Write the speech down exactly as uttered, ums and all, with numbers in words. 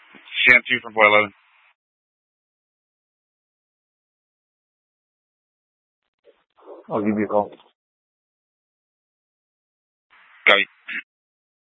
Shan two from four eleven. I'll give you a call. Copy.